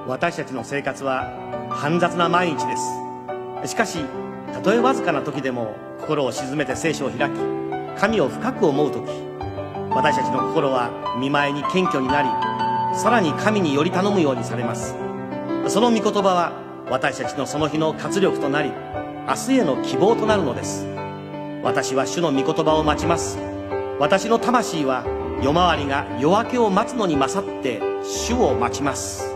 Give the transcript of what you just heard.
私たちの生活は煩雑な毎日です。しかし、たとえわずかな時でも心を静めて聖書を開き、神を深く思う時、私たちの心は見舞いに謙虚になり、さらに神により頼むようにされます。その御言葉は私たちのその日の活力となり、明日への希望となるのです。私は主の御言葉を待ちます。私の魂は夜回りが夜明けを待つのに勝って主を待ちます。